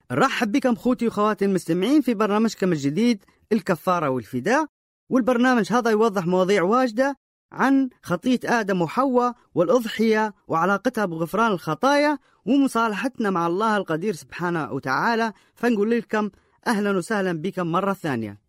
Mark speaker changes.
Speaker 1: نرحب بكم خوتي وخواتي المستمعين في برنامجكم الجديد الكفارة والفداء. والبرنامج هذا يوضح مواضيع واجدة عن خطية آدم وحواء والأضحية وعلاقتها بغفران الخطايا ومصالحتنا مع الله القدير سبحانه وتعالى. فنقول لكم أهلا وسهلا بكم مرة ثانية.